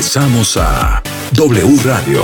Regresamos a W Radio.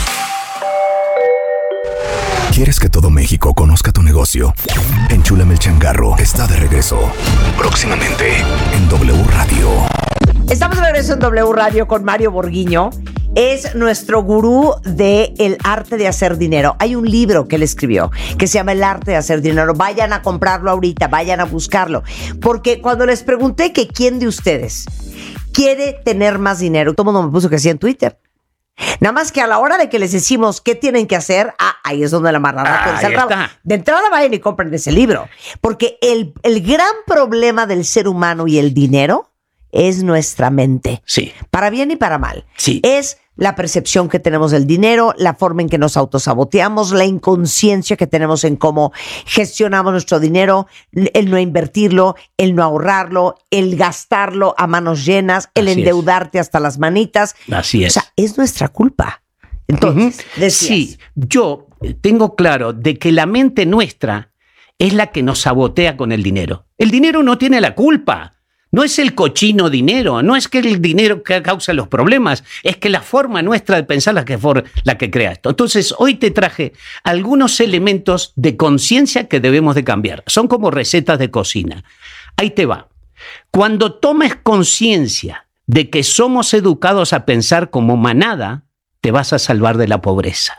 ¿Quieres que todo México conozca tu negocio? Enchúlame el changarro está de regreso. Próximamente en W Radio. Estamos de regreso en W Radio con Mario Borguiño. Es nuestro gurú del arte de hacer dinero. Hay un libro que él escribió que se llama El arte de hacer dinero. Vayan a comprarlo ahorita, vayan a buscarlo. Porque cuando les pregunté que quién de ustedes quiere tener más dinero, todo el mundo me puso que sí en Twitter. Nada más que a la hora de que les decimos qué tienen que hacer, ahí es donde la marrana puede ser brava. De entrada vayan y compren ese libro. Porque el gran problema del ser humano y el dinero es nuestra mente. Sí. Para bien y para mal. Sí. Es la percepción que tenemos del dinero, la forma en que nos autosaboteamos, la inconsciencia que tenemos en cómo gestionamos nuestro dinero, el no invertirlo, el no ahorrarlo, el gastarlo a manos llenas, el endeudarte hasta las manitas. Así es. O sea, es nuestra culpa. Entonces, decías. Sí, yo tengo claro de que la mente nuestra es la que nos sabotea con el dinero. El dinero no tiene la culpa. No es el cochino dinero, no es que el dinero que causa los problemas, es que la forma nuestra de pensar la que crea esto. Entonces, hoy te traje algunos elementos de conciencia que debemos de cambiar. Son como recetas de cocina. Ahí te va. Cuando tomes conciencia de que somos educados a pensar como manada, te vas a salvar de la pobreza.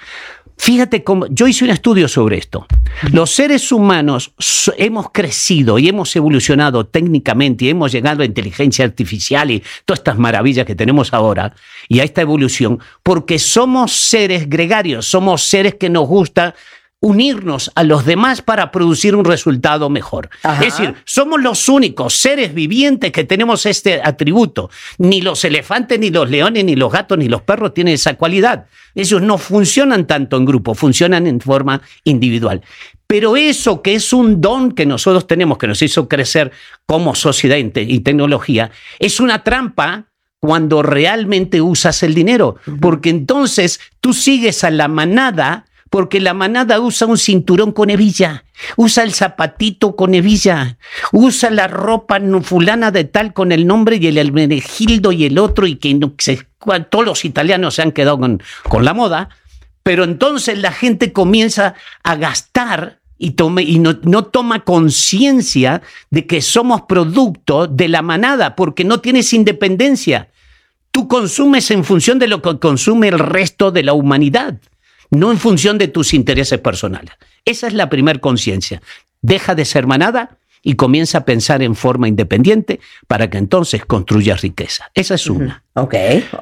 Fíjate cómo, yo hice un estudio sobre esto. Los seres humanos hemos crecido y hemos evolucionado técnicamente y hemos llegado a inteligencia artificial y todas estas maravillas que tenemos ahora y a esta evolución porque somos seres gregarios, somos seres que nos gusta unirnos a los demás para producir un resultado mejor. Ajá. Es decir, somos los únicos seres vivientes que tenemos este atributo. Ni los elefantes, ni los leones, ni los gatos, ni los perros tienen esa cualidad. Ellos no funcionan tanto en grupo, funcionan en forma individual. Pero eso que es un don que nosotros tenemos, que nos hizo crecer como sociedad y tecnología, es una trampa cuando realmente usas el dinero. Porque entonces tú sigues a la manada. Porque la manada usa un cinturón con hebilla, usa el zapatito con hebilla, usa la ropa fulana de tal con el nombre y el Hermenegildo y el otro, y que todos los italianos se han quedado con la moda, pero entonces la gente comienza a gastar y no toma conciencia de que somos producto de la manada, porque no tienes independencia. Tú consumes en función de lo que consume el resto de la humanidad. No en función de tus intereses personales. Esa es la primer conciencia. Deja de ser manada y comienza a pensar en forma independiente para que entonces construyas riqueza. Esa es una. Ok.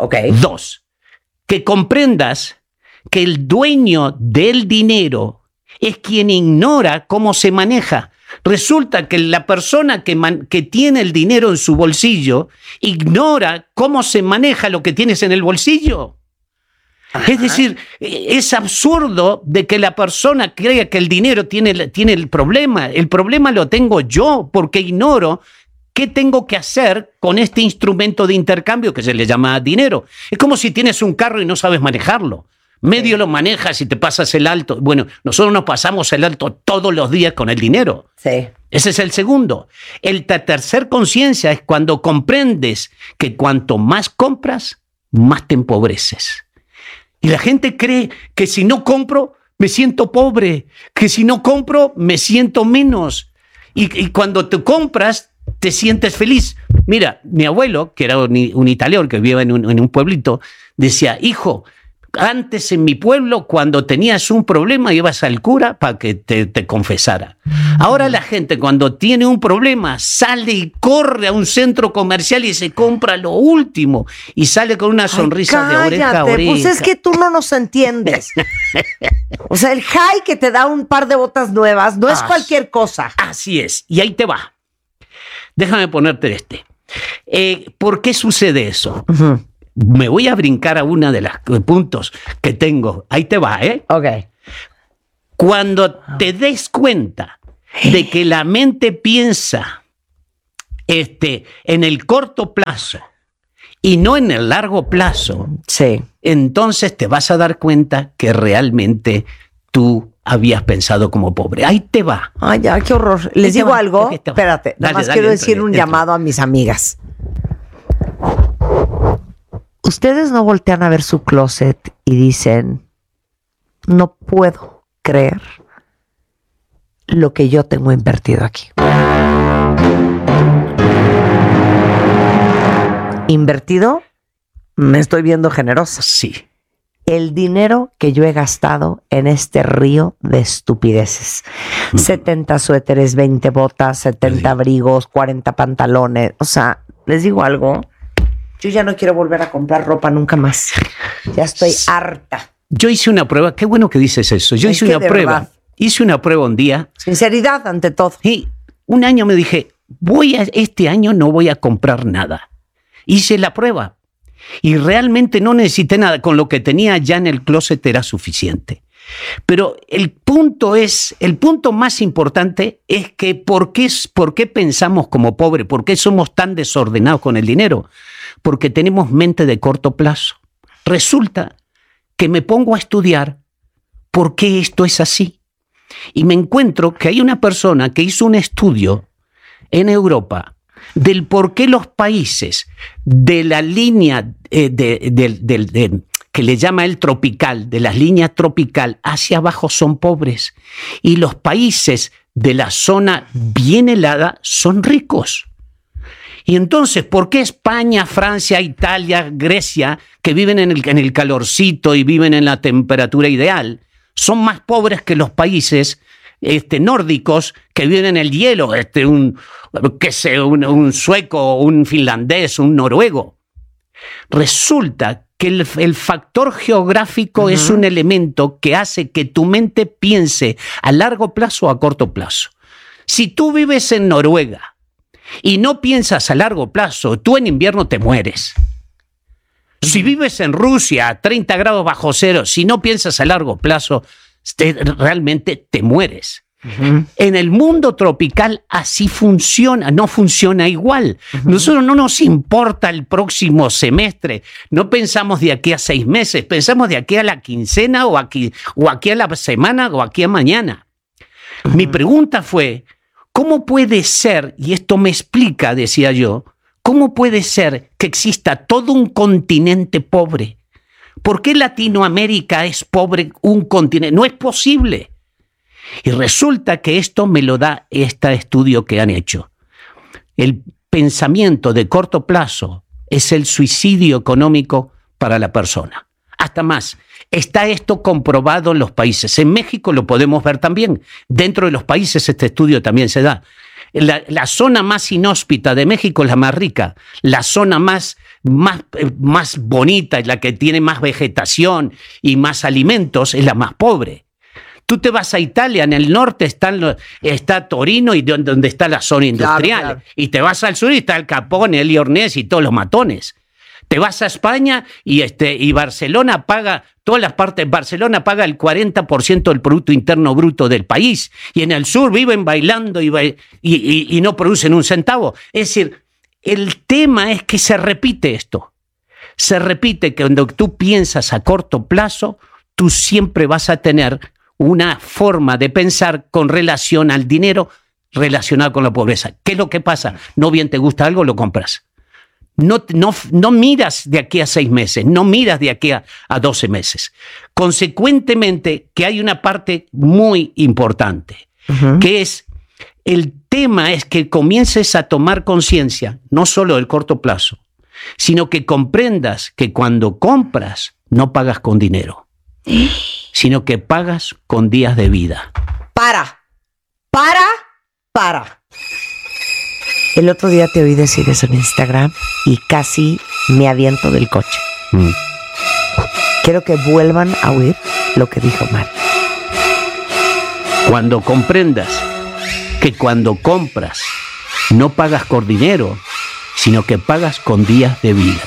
2, que comprendas que el dueño del dinero es quien ignora cómo se maneja. Resulta que la persona que tiene el dinero en su bolsillo ignora cómo se maneja lo que tienes en el bolsillo. Ajá. Es decir, es absurdo de que la persona crea que el dinero tiene el problema. El problema lo tengo yo porque ignoro qué tengo que hacer con este instrumento de intercambio que se le llama dinero. Es como si tienes un carro y no sabes manejarlo. Medio lo manejas y te pasas el alto. Bueno, nosotros nos pasamos el alto todos los días con el dinero. Sí. Ese es el segundo. La tercer conciencia es cuando comprendes que cuanto más compras, más te empobreces. Y la gente cree que si no compro, me siento pobre, que si no compro, me siento menos. Y cuando te compras, te sientes feliz. Mira, mi abuelo, que era un italiano que vivía en un pueblito, decía, hijo, antes en mi pueblo, cuando tenías un problema, ibas al cura para que te confesara. Ahora la gente, cuando tiene un problema, sale y corre a un centro comercial y se compra lo último. Y sale con una sonrisa de oreja a oreja. Pues es que tú no nos entiendes. O sea, el high que te da un par de botas nuevas no es cualquier cosa. Así es. Y ahí te va. Déjame ponerte ¿por qué sucede eso? Uh-huh. Me voy a brincar a una de los puntos que tengo. Ahí te va, ¿eh? Ok. Cuando te des cuenta de que la mente piensa en el corto plazo y no en el largo plazo, sí, entonces te vas a dar cuenta que realmente tú habías pensado como pobre. Ahí te va. Ay, ya, qué horror. Les digo algo. Espérate, nada más quiero decir un llamado a mis amigas. Ustedes no voltean a ver su closet y dicen, no puedo creer lo que yo tengo invertido aquí. ¿Invertido? Me estoy viendo generosa. Sí. El dinero que yo he gastado en este río de estupideces. 70 suéteres, 20 botas, 70 abrigos, 40 pantalones. O sea, les digo algo. Yo ya no quiero volver a comprar ropa nunca más. Ya estoy harta. Yo hice una prueba. Qué bueno que dices eso. Yo hice una prueba. Verdad. Hice una prueba un día. Sinceridad ante todo. Y un año me dije, este año no voy a comprar nada. Hice la prueba. Y realmente no necesité nada. Con lo que tenía ya en el closet era suficiente. Pero el punto más importante es que ¿por qué pensamos como pobres? ¿Por qué somos tan desordenados con el dinero? Porque tenemos mente de corto plazo. Resulta que me pongo a estudiar por qué esto es así. Y me encuentro que hay una persona que hizo un estudio en Europa del por qué los países de la línea que le llama el tropical, de las líneas tropical hacia abajo son pobres y los países de la zona bien helada son ricos. Y entonces, ¿por qué España, Francia, Italia, Grecia, que viven en el calorcito y viven en la temperatura ideal, son más pobres que los países nórdicos que viven en el hielo, un sueco, un finlandés, un noruego? Resulta que el factor geográfico es un elemento que hace que tu mente piense a largo plazo o a corto plazo. Si tú vives en Noruega y no piensas a largo plazo, tú en invierno te mueres. Si vives en Rusia a 30 grados bajo cero, si no piensas a largo plazo, realmente te mueres. En el mundo tropical así funciona, no funciona igual. Nosotros no nos importa el próximo semestre, no pensamos de aquí a 6 meses, pensamos de aquí a la quincena o aquí a la semana o aquí a mañana. Mi pregunta fue, ¿cómo puede ser, y esto me explica, decía yo, cómo puede ser que exista todo un continente pobre? ¿Por qué Latinoamérica es pobre un continente? No es posible. Y resulta que esto me lo da este estudio que han hecho. El pensamiento de corto plazo es el suicidio económico para la persona. Hasta más, está esto comprobado en los países. En México lo podemos ver también. Dentro de los países este estudio también se da. La zona más inhóspita de México es la más rica. La zona más bonita, la que tiene más vegetación y más alimentos, es la más pobre. Tú te vas a Italia, en el norte está Torino y donde está la zona industrial. Claro. Y te vas al sur y está el Capone, el Liornés y todos los matones. Te vas a España y Barcelona paga, todas las partes, Barcelona paga el 40% del Producto Interno Bruto del país. Y en el sur viven bailando y no producen un centavo. Es decir, el tema es que se repite esto. Se repite que cuando tú piensas a corto plazo, tú siempre vas a tener una forma de pensar con relación al dinero relacionado con la pobreza. ¿Qué es lo que pasa? No bien te gusta algo, lo compras. No miras de aquí a 6 meses, no miras de aquí a 12 meses. Consecuentemente, que hay una parte muy importante, que es, el tema es que comiences a tomar conciencia, no solo del corto plazo, sino que comprendas que cuando compras, no pagas con dinero, sino que pagas con días de vida. Para. El otro día te oí decir eso en Instagram y casi me aviento del coche. Quiero que vuelvan a oír lo que dijo Mario. Cuando comprendas que cuando compras no pagas con dinero, sino que pagas con días de vida.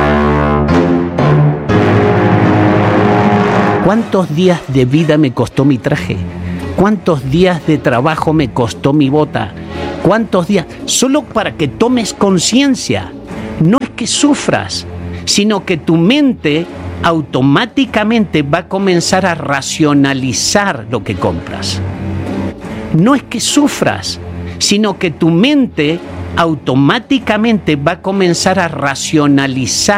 ¿Cuántos días de vida me costó mi traje? ¿Cuántos días de trabajo me costó mi bota? ¿Cuántos días? Solo para que tomes conciencia. No es que sufras, sino que tu mente automáticamente va a comenzar a racionalizar lo que compras. No es que sufras, sino que tu mente automáticamente va a comenzar a racionalizar